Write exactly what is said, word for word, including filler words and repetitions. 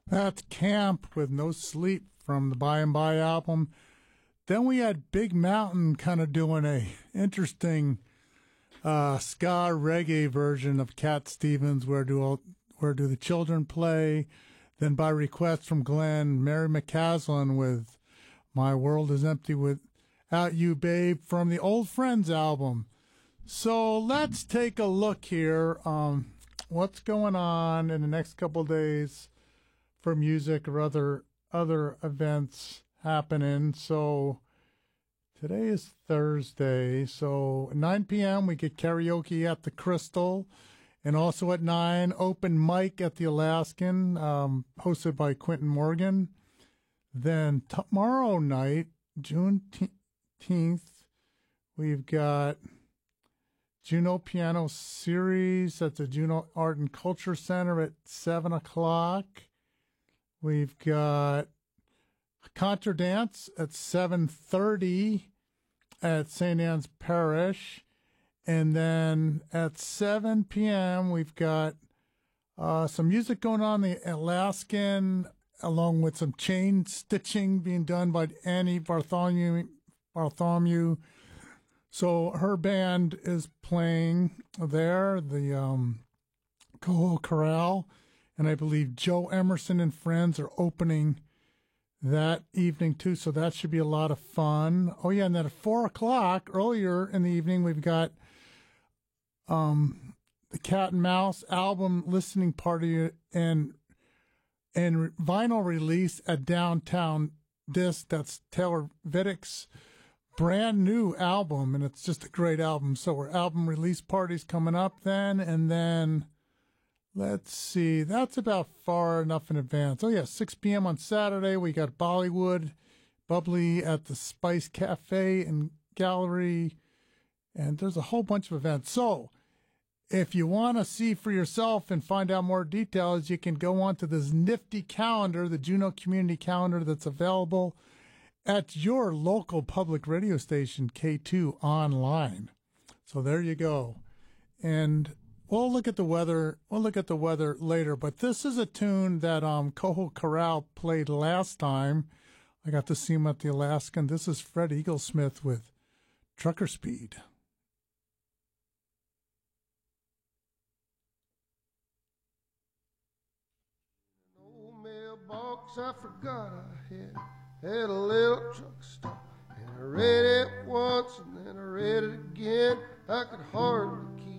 That's Camp with No Sleep from the By and By album. Then we had Big Mountain kind of doing a interesting uh, ska reggae version of Cat Stevens, Where Do All, Where Do the Children Play? Then by request from Glenn, Mary McCaslin with My World Is Empty Without You, Babe, from the Old Friends album. So let's take a look here. Um, what's going on in the next couple of days for music or other other events happening. So today is Thursday. So at nine p.m. we get karaoke at the Crystal. And also at nine, open mic at the Alaskan, um, hosted by Quentin Morgan. Then tomorrow night, June tenth, we've got Juneau Piano Series at the Juneau Art and Culture Center at seven o'clock. We've got Contra Dance at seven thirty at Saint Anne's Parish. And then at seven p.m., we've got uh, some music going on in the Alaskan, along with some chain stitching being done by Annie Bartholomew. Bartholomew. So her band is playing there, the um, Coho Corral, and I believe Joe Emerson and Friends are opening that evening too, so that should be a lot of fun. Oh yeah, and then at four o'clock earlier in the evening, we've got um, the Cat and Mouse album listening party and and vinyl release at Downtown Disc. That's Taylor Viddick's brand new album, and it's just a great album. So our album release party's coming up then, and then let's see, that's about far enough in advance. Oh yeah, six p.m. on Saturday, we got Bollywood Bubbly at the Spice Cafe and Gallery, and there's a whole bunch of events. So if you want to see for yourself and find out more details, you can go on to this nifty calendar, the Juneau Community Calendar, that's available at your local public radio station, K two Online. So there you go. And we'll look at the weather. We'll look at the weather later. But this is a tune that um, Coho Corral played last time. I got to see him at the Alaskan. This is Fred Eaglesmith with Trucker Speed. An old mailbox I forgot I had. Had a little truck stop. And I read it once and then I read it again. I could hardly keep